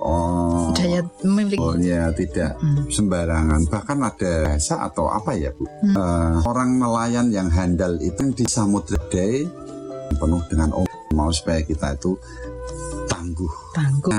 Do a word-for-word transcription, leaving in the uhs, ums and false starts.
Oh, daya memiliki. Oh ya, tidak hmm. sembarangan. Bahkan ada bahasa atau apa ya Bu? Hmm. Uh, orang nelayan yang handal itu di samudra penuh dengan om, mau supaya kita itu tangguh. Tangguh.